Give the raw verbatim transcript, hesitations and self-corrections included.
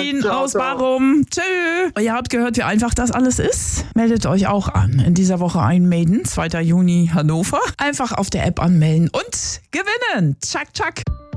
Martin ciao, aus ciao. Barum. Tschö. Ihr habt gehört, wie einfach das alles ist. Meldet euch auch an. In dieser Woche einmelden, zweiter Juni Hannover. Einfach auf der App anmelden und gewinnen. Tschak, tschak.